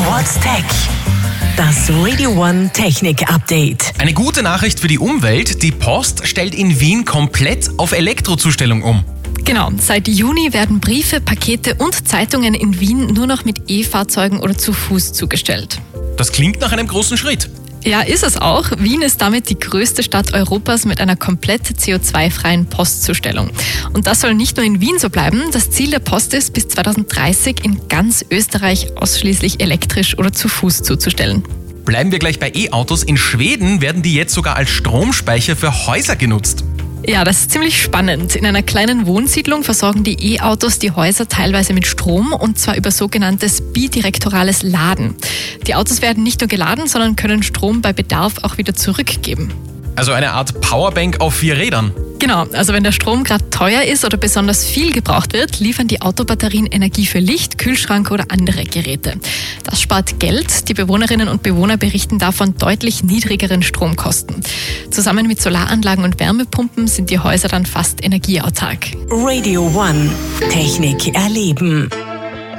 What's Tech? Das Radio One Technik Update. Eine gute Nachricht für die Umwelt: Die Post stellt in Wien komplett auf Elektrozustellung um. Genau, seit Juni werden Briefe, Pakete und Zeitungen in Wien nur noch mit E-Fahrzeugen oder zu Fuß zugestellt. Das klingt nach einem großen Schritt. Ja, ist es auch. Wien ist damit die größte Stadt Europas mit einer komplett CO2-freien Postzustellung. Und das soll nicht nur in Wien so bleiben. Das Ziel der Post ist, bis 2030 in ganz Österreich ausschließlich elektrisch oder zu Fuß zuzustellen. Bleiben wir gleich bei E-Autos. In Schweden werden die jetzt sogar als Stromspeicher für Häuser genutzt. Ja, das ist ziemlich spannend. In einer kleinen Wohnsiedlung versorgen die E-Autos die Häuser teilweise mit Strom, und zwar über sogenanntes bidirektorales Laden. Die Autos werden nicht nur geladen, sondern können Strom bei Bedarf auch wieder zurückgeben. Also eine Art Powerbank auf 4 Rädern. Genau, also wenn der Strom gerade teuer ist oder besonders viel gebraucht wird, liefern die Autobatterien Energie für Licht, Kühlschrank oder andere Geräte. Das spart Geld. Die Bewohnerinnen und Bewohner berichten davon deutlich niedrigeren Stromkosten. Zusammen mit Solaranlagen und Wärmepumpen sind die Häuser dann fast energieautark. Radio One Technik erleben.